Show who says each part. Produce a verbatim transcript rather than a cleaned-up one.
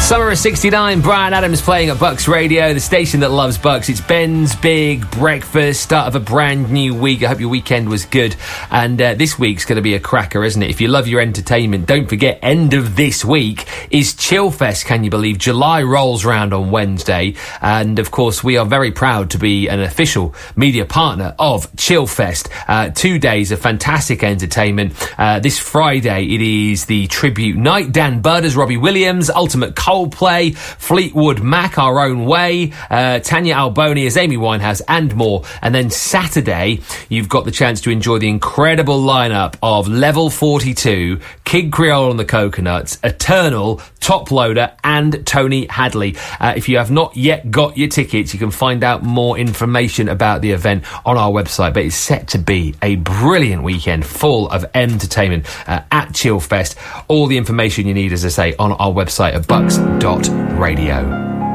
Speaker 1: Summer of sixty-nine, Bryan Adams playing at Bucks Radio, the station that loves Bucks. It's Ben's Big Breakfast, start of a brand new week. I hope your weekend was good. And uh, this week's going to be a cracker, isn't it? If you love your entertainment, don't forget, end of this week is Chillfest, can you believe? July rolls round on Wednesday. And, of course, we are very proud to be an official media partner of Chillfest. Uh, two days of fantastic entertainment. Uh, this Friday, it is the tribute night. Dan Butters, Robbie Williams, Ultimate Coldplay, Fleetwood Mac, Our Own Way, uh, Tanya Albonious, Amy Winehouse, and more. And then Saturday, you've got the chance to enjoy the incredible lineup of Level forty-two, Kid Creole and the Coconuts, Eternal, Top Loader, and Tony Hadley. Uh, if you have not yet got your tickets, you can find out more information about the event on our website. But it's set to be a brilliant weekend full of entertainment uh, at Chillfest. All the information you need, as I say, on our website at bucks dot radio.